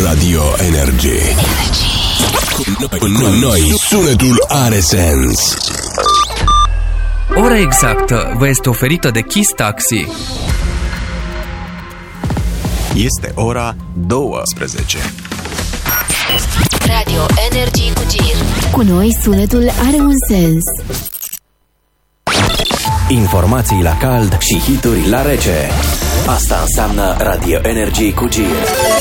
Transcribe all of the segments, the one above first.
Radio Energy. Cu noi sunetul are sens. Ora exactă vă este oferită de Kiss Taxi. Este ora 12. Radio Energy cu Gir. Cu noi sunetul are un sens. Informații la cald și hituri la rece. Asta înseamnă Radio Energy cu Gir.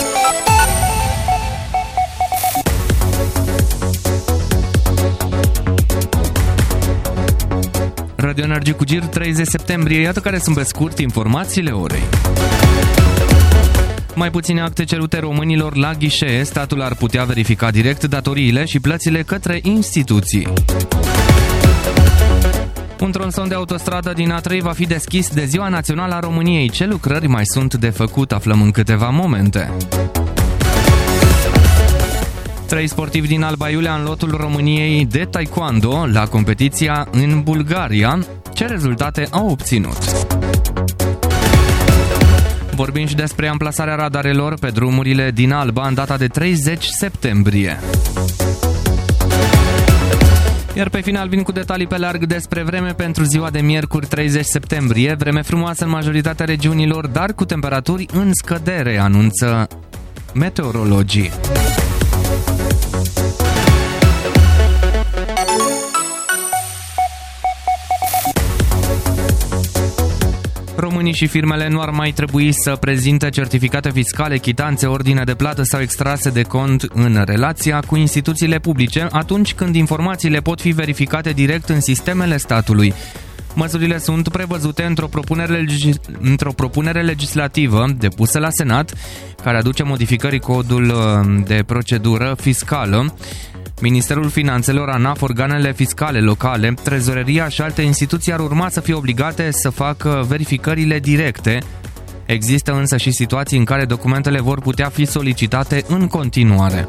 Radio Energy cu Gir, 30 septembrie. Iată care sunt pe scurt informațiile orei. Mai puține acte cerute românilor la ghișee. Statul ar putea verifica direct datoriile și plățile către instituții. Un tronson de autostradă din A3 va fi deschis de Ziua Națională a României. Ce lucrări mai sunt de făcut? Aflăm în câteva momente. 3 sportivi din Alba Iulia în lotul României de taekwondo la competiția în Bulgaria. Ce rezultate au obținut? Vorbim și despre amplasarea radarelor pe drumurile din Alba în data de 30 septembrie. Iar pe final vin cu detalii pe larg despre vreme pentru ziua de miercuri 30 septembrie. Vreme frumoasă în majoritatea regiunilor, dar cu temperaturi în scădere, anunță meteorologii. Românii și firmele nu ar mai trebui să prezinte certificate fiscale, chitanțe, ordine de plată sau extrase de cont în relația cu instituțiile publice atunci când informațiile pot fi verificate direct în sistemele statului. Măsurile sunt prevăzute într-o propunere legislativă depusă la Senat, care aduce modificări codul de procedură fiscală. Ministerul Finanțelor, ANAF, organele fiscale locale, trezoreria și alte instituții ar urma să fie obligate să facă verificările directe. Există însă și situații în care documentele vor putea fi solicitate în continuare.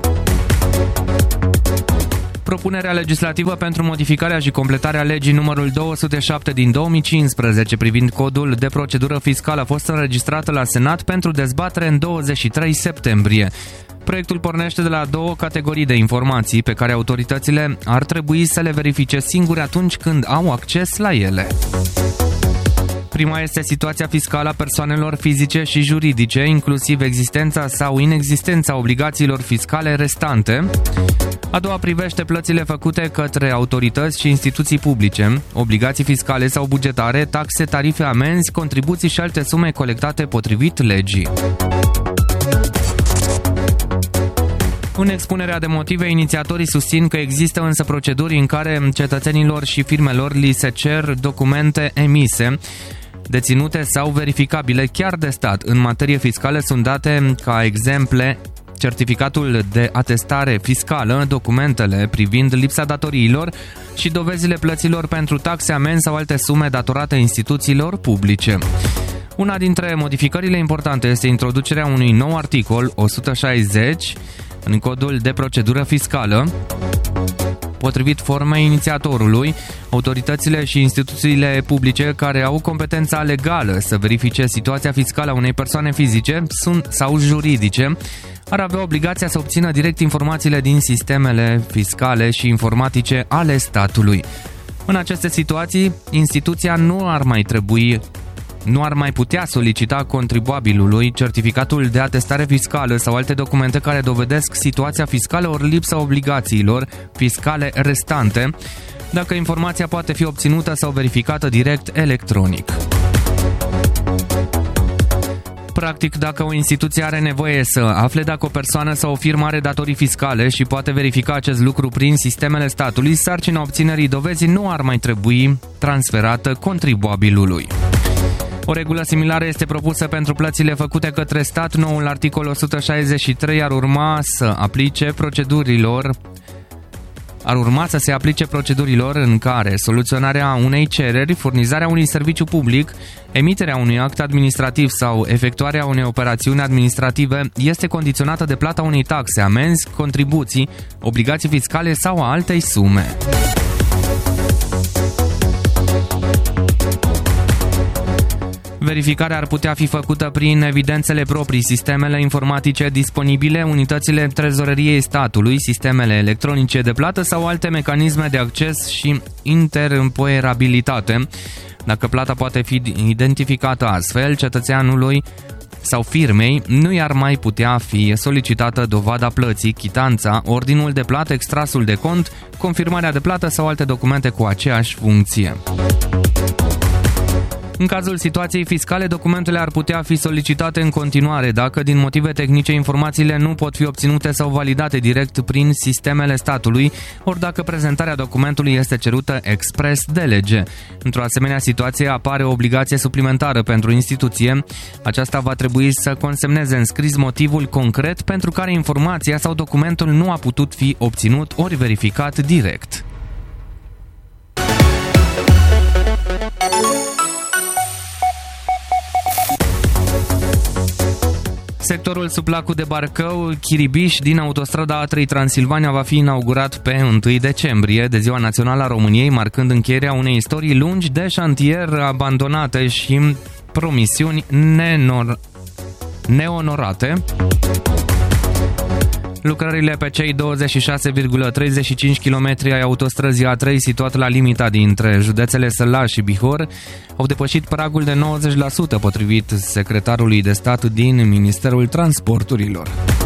Propunerea legislativă pentru modificarea și completarea legii numărul 207 din 2015 privind codul de procedură fiscală a fost înregistrată la Senat pentru dezbatere în 23 septembrie. Proiectul pornește de la două categorii de informații pe care autoritățile ar trebui să le verifice singure atunci când au acces la ele. Prima este situația fiscală a persoanelor fizice și juridice, inclusiv existența sau inexistența obligațiilor fiscale restante. A doua privește plățile făcute către autorități și instituții publice, obligații fiscale sau bugetare, taxe, tarife, amenzi, contribuții și alte sume colectate potrivit legii. În expunerea de motive, inițiatorii susțin că există însă proceduri în care cetățenilor și firmelor li se cer documente emise, deținute sau verificabile chiar de stat. În materie fiscală sunt date ca exemple certificatul de atestare fiscală, documentele privind lipsa datoriilor și dovezile plăților pentru taxe, amenzi sau alte sume datorate instituțiilor publice. Una dintre modificările importante este introducerea unui nou articol 160 în codul de procedură fiscală. Potrivit formei inițiatorului, autoritățile și instituțiile publice care au competența legală să verifice situația fiscală a unei persoane fizice sau juridice ar avea obligația să obțină direct informațiile din sistemele fiscale și informatice ale statului. În aceste situații, instituția nu ar mai putea solicita contribuabilului certificatul de atestare fiscală sau alte documente care dovedesc situația fiscală ori lipsa obligațiilor fiscale restante, dacă informația poate fi obținută sau verificată direct electronic. Practic, dacă o instituție are nevoie să afle dacă o persoană sau o firmă are datorii fiscale și poate verifica acest lucru prin sistemele statului, sarcina obținerii dovezii nu ar mai trebui transferată contribuabilului. O regulă similară este propusă pentru plățile făcute către stat. Noul articol 163 ar urma să se aplice procedurilor în care soluționarea unei cereri, furnizarea unui serviciu public, emiterea unui act administrativ sau efectuarea unei operațiuni administrative este condiționată de plata unei taxe, amenzi, contribuții, obligații fiscale sau a altei sume. Verificarea ar putea fi făcută prin evidențele proprii, sistemele informatice disponibile, unitățile trezoreriei statului, sistemele electronice de plată sau alte mecanisme de acces și interoperabilitate. Dacă plata poate fi identificată astfel, cetățeanului sau firmei nu i-ar mai putea fi solicitată dovada plății, chitanța, ordinul de plată, extrasul de cont, confirmarea de plată sau alte documente cu aceeași funcție. În cazul situației fiscale, documentele ar putea fi solicitate în continuare dacă, din motive tehnice, informațiile nu pot fi obținute sau validate direct prin sistemele statului, ori dacă prezentarea documentului este cerută expres de lege. Într-o asemenea situație apare o obligație suplimentară pentru instituție. Aceasta va trebui să consemneze în scris motivul concret pentru care informația sau documentul nu a putut fi obținut ori verificat direct. Sectorul sub lacul de Bacău, Chiribiș, din autostrada A3 Transilvania va fi inaugurat pe 1 decembrie, de Ziua Națională a României, marcând încheierea unei istorii lungi de șantier abandonate și promisiuni neonorate. Lucrările pe cei 26,35 km ai autostrăzii A3 situat la limita dintre județele Sălaș și Bihor au depășit pragul de 90%, potrivit secretarului de stat din Ministerul Transporturilor.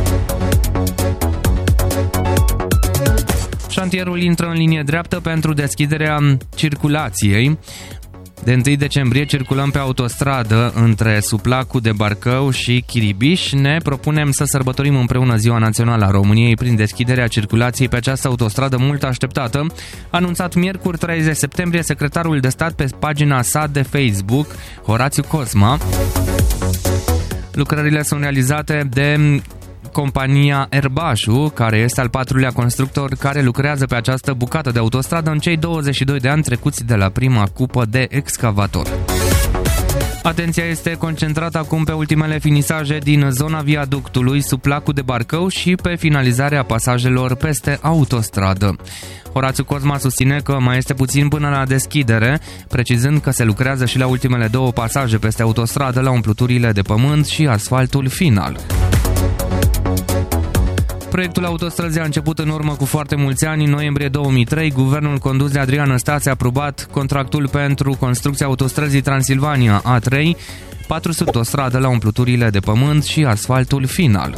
Șantierul intră în linie dreaptă pentru deschiderea circulației. De 1 decembrie circulăm pe autostradă între Suplacul de Bacău și Chiribiș. Ne propunem să sărbătorim împreună Ziua Națională a României prin deschiderea circulației pe această autostradă mult așteptată, anunțat miercuri 30 septembrie secretarul de stat pe pagina sa de Facebook, Horațiu Cosma. Lucrările sunt realizate de compania Erbașu, care este al patrulea constructor care lucrează pe această bucată de autostradă în cei 22 de ani trecuți de la prima cupă de excavator. Atenția este concentrată acum pe ultimele finisaje din zona viaductului sub lacul de Bacău și pe finalizarea pasajelor peste autostradă. Horațiu Cosma susține că mai este puțin până la deschidere, precizând că se lucrează și la ultimele două pasaje peste autostradă, la umpluturile de pământ și asfaltul final. Proiectul autostrăzii a început în urmă cu foarte mulți ani. În noiembrie 2003, guvernul condus de Adrian Năstase a aprobat contractul pentru construcția autostrăzii Transilvania A3, 400 autostradă la umpluturile de pământ și asfaltul final.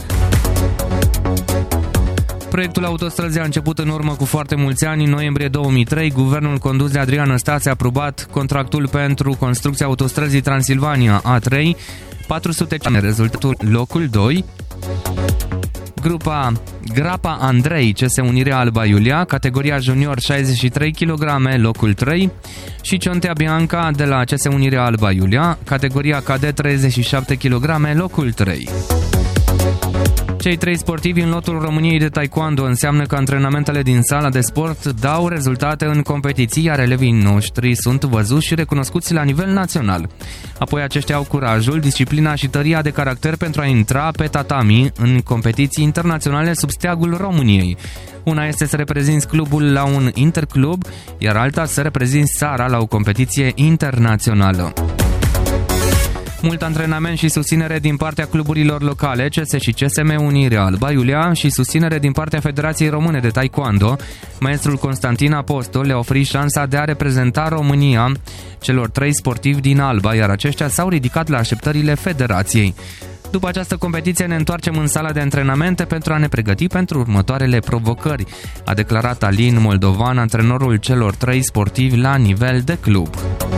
Proiectul autostrăzii a început în urmă cu foarte mulți ani. În noiembrie 2003, guvernul condus de Adrian Năstase a aprobat contractul pentru construcția autostrăzii Transilvania A3, 400 rezultatul locul 2. Grupa Grapa Andrei, CS Unirea Alba Iulia, categoria junior 63 kg, locul 3, și Ciontea Bianca de la CS Unirea Alba Iulia, categoria cadet 37 kg, locul 3. Cei trei sportivi în lotul României de taekwondo înseamnă că antrenamentele din sala de sport dau rezultate în competiții, iar elevii noștri sunt văzuți și recunoscuți la nivel național. Apoi aceștia au curajul, disciplina și tăria de caracter pentru a intra pe tatami în competiții internaționale sub steagul României. Una este să reprezinți clubul la un interclub, iar alta să reprezinți țara la o competiție internațională. Mult antrenament și susținere din partea cluburilor locale, CS și CSM Unirea Alba Iulia, și susținere din partea Federației Române de Taekwondo. Maestrul Constantin Apostol le-a oferit șansa de a reprezenta România celor trei sportivi din Alba, iar aceștia s-au ridicat la așteptările federației. După această competiție ne întoarcem în sala de antrenamente pentru a ne pregăti pentru următoarele provocări, a declarat Alin Moldovan, antrenorul celor trei sportivi la nivel de club.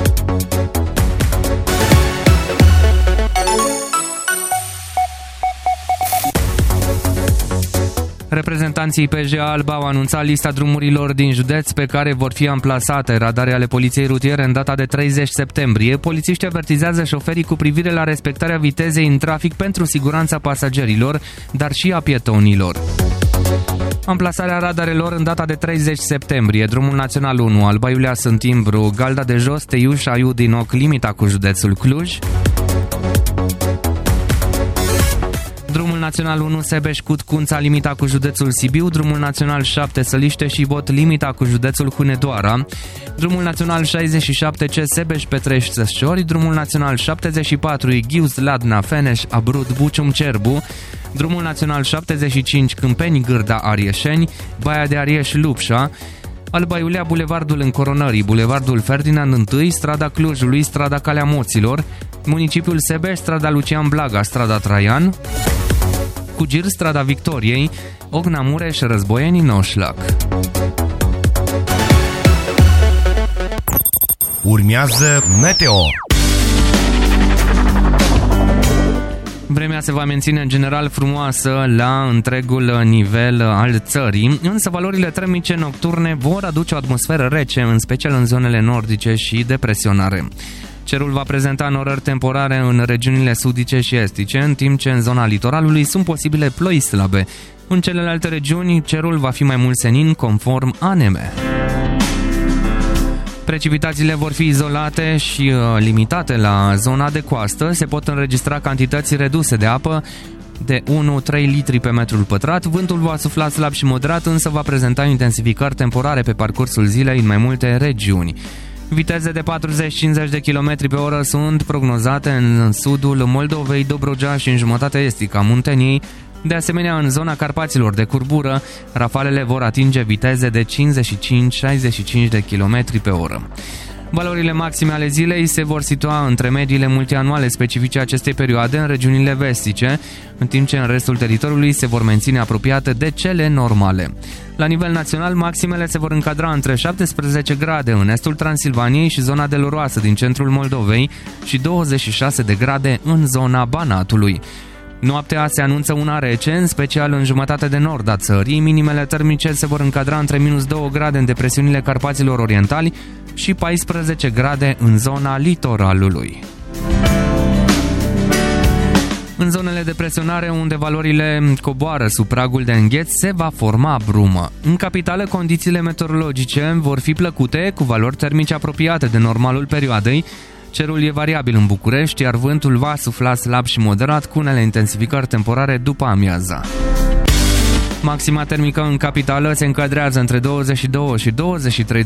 Reprezentanții PJA Alba au anunțat lista drumurilor din județ pe care vor fi amplasate radare ale poliției rutiere în data de 30 septembrie. Polițiștii avertizează șoferii cu privire la respectarea vitezei în trafic pentru siguranța pasagerilor, dar și a pietonilor. Amplasarea radarelor în data de 30 septembrie. Drumul național 1, Alba Iulia Sântimbru, Galda de Jos, Teiuș, Aiudinoc, limita cu județul Cluj. Drumul Național 1 Sebeș-Cutcunța, limita cu județul Sibiu, drumul Național 7 Săliște și Bot, limita cu județul Hunedoara, drumul Național 67C Sebeș-Petrești-Sășori, drumul Național 74 Ghiuz-Ladna-Feneș, Abrud, Bucium-Cerbu, drumul Național 75 Câmpeni-Gârda-Arieșeni, Baia de Arieș-Lupșa, Alba Iulia, bulevardul Încoronării, bulevardul Ferdinand I, strada Clujului, strada Calea Moților, municipiul Sebeș, strada Lucian Blaga, strada Traian, Cugir, strada Victoriei, Ogna Mureș, Războieni, Noșlac. Urmează Meteo. Vremea se va menține în general frumoasă la întregul nivel al țării, însă valorile termice nocturne vor aduce o atmosferă rece, în special în zonele nordice și depresionare. Cerul va prezenta norări temporare în regiunile sudice și estice, în timp ce în zona litoralului sunt posibile ploi slabe. În celelalte regiuni, cerul va fi mai mult senin, conform ANME. Precipitațiile vor fi izolate și limitate la zona de coastă. Se pot înregistra cantități reduse de apă de 1-3 litri pe metrul pătrat. Vântul va sufla slab și moderat, însă va prezenta intensificări temporare pe parcursul zilei în mai multe regiuni. Viteze de 40-50 de km pe oră sunt prognozate în sudul Moldovei, Dobrogea și în jumătatea estică a Munteniei. De asemenea, în zona Carpaților de curbură, rafalele vor atinge viteze de 55-65 de km pe oră. Valorile maxime ale zilei se vor situa între mediile multianuale specifice acestei perioade în regiunile vestice, în timp ce în restul teritoriului se vor menține apropiate de cele normale. La nivel național, maximele se vor încadra între 17 grade în estul Transilvaniei și zona deloroasă din centrul Moldovei și 26 de grade în zona Banatului. Noaptea se anunță una rece, în special în jumătatea de nord a țării. Minimele termice se vor încadra între -2 grade în depresiunile Carpaților Orientali și 14 grade în zona litoralului. În zonele de presionare, unde valorile coboară sub pragul de îngheț, se va forma brumă. În capitală, condițiile meteorologice vor fi plăcute, cu valori termice apropiate de normalul perioadei. Cerul e variabil în București, iar vântul va sufla slab și moderat, cu unele intensificări temporare după amiaza. Maxima termică în capitală se încadrează între 22 și 23